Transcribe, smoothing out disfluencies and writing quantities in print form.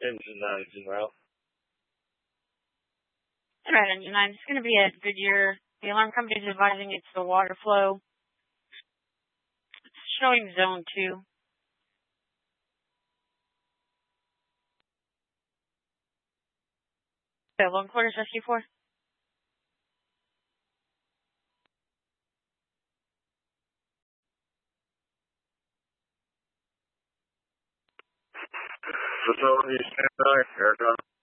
Engine 9's en route. Alright, Engine 9, it's going to be at Goodyear. The alarm company is advising it's the water flow. It's showing zone 2. So, Lone Quarters Rescue 4. Facility standby, airgun.